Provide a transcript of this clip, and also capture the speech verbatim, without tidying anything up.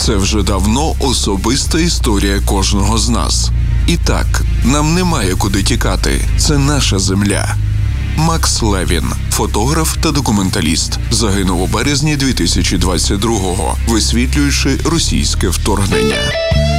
Це вже давно особиста історія кожного з нас. І так, нам немає куди тікати. Це наша земля. Макс Левін, фотограф та документаліст, загинув у березні дві тисячі двадцять другого, висвітлюючи російське вторгнення.